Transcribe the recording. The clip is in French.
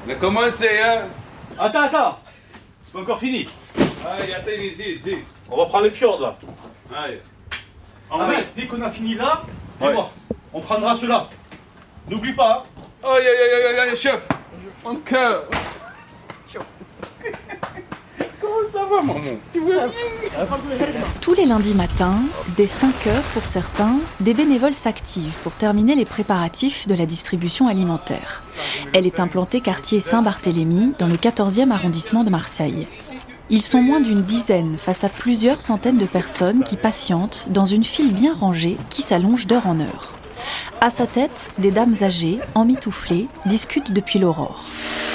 On a commencé, hein? Attends, c'est pas encore fini. Allez, attends ici. On va prendre les fjords là. Allez. Ahmed, dès qu'on a fini là, Ouais. on prendra ceux-là. N'oublie pas. Hein? Aïe, chef. Mon cœur. Comment ça va, maman? Tu vois bien? Tous les lundis matins, dès 5 heures pour certains, des bénévoles s'activent pour terminer les préparatifs de la distribution alimentaire. Elle est implantée quartier Saint-Barthélemy, dans le 14e arrondissement de Marseille. Ils sont moins d'une dizaine face à plusieurs centaines de personnes qui patientent dans une file bien rangée qui s'allonge d'heure en heure. À sa tête, des dames âgées, emmitouflées, discutent depuis l'aurore.